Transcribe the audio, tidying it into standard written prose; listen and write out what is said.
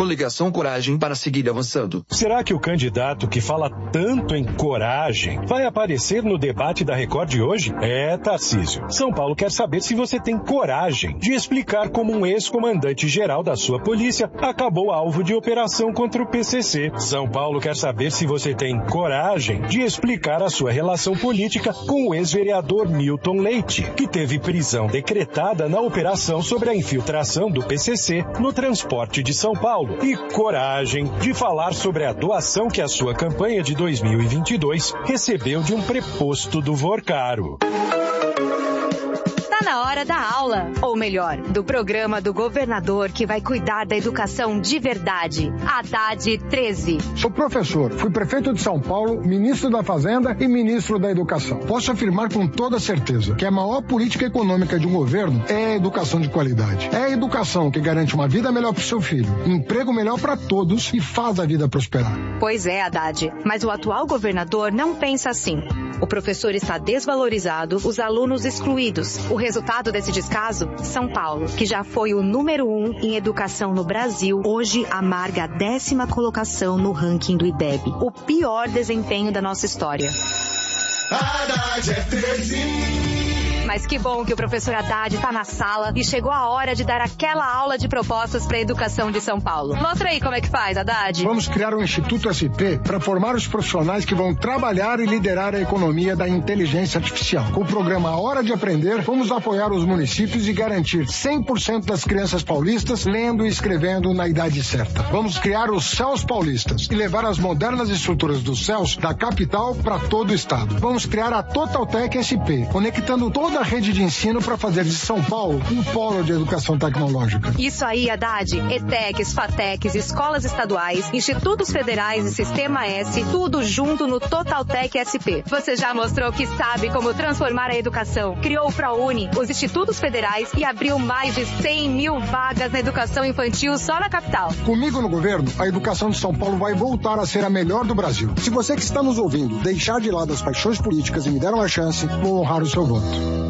Coligação Coragem para seguir avançando. Será que o candidato que fala tanto em coragem vai aparecer no debate da Record de hoje? Tarcísio, São Paulo quer saber se você tem coragem de explicar como um ex-comandante-geral da sua polícia acabou alvo de operação contra o PCC. São Paulo quer saber se você tem coragem de explicar a sua relação política com o ex-vereador Milton Leite, que teve prisão decretada na operação sobre a infiltração do PCC no transporte de São Paulo. E coragem de falar sobre a doação que a sua campanha de 2022 recebeu de um preposto do Vorcaro. Na hora da aula, ou melhor, do programa do governador que vai cuidar da educação de verdade. Haddad 13. Sou professor, fui prefeito de São Paulo, ministro da Fazenda e ministro da Educação. Posso afirmar com toda certeza que a maior política econômica de um governo é a educação de qualidade. É a educação que garante uma vida melhor para o seu filho, emprego melhor para todos e faz a vida prosperar. Pois é, Haddad, mas o atual governador não pensa assim. O professor está desvalorizado, os alunos excluídos. O resultado desse descaso? São Paulo, que já foi o número 1 em educação no Brasil, hoje amarga a 10ª colocação no ranking do IDEB. O pior desempenho da nossa história. Haddad é 13. Mas que bom que o professor Haddad está na sala e chegou a hora de dar aquela aula de propostas para a educação de São Paulo. Mostra aí como é que faz, Haddad. Vamos criar um Instituto SP para formar os profissionais que vão trabalhar e liderar a economia da inteligência artificial. Com o programa Hora de Aprender, vamos apoiar os municípios e garantir 100% das crianças paulistas lendo e escrevendo na idade certa. Vamos criar os CELS paulistas e levar as modernas estruturas dos CELS da capital para todo o estado. Vamos criar a Totaltec SP, conectando toda a rede de ensino para fazer de São Paulo um polo de educação tecnológica. Isso aí, Haddad. ETECs, FATECs, escolas estaduais, institutos federais e Sistema S, tudo junto no Totaltec SP. Você já mostrou que sabe como transformar a educação. Criou o ProUni, os institutos federais e abriu mais de 100 mil vagas na educação infantil só na capital. Comigo no governo, a educação de São Paulo vai voltar a ser a melhor do Brasil. Se você que está nos ouvindo deixar de lado as paixões políticas e me der uma chance, vou honrar o seu voto.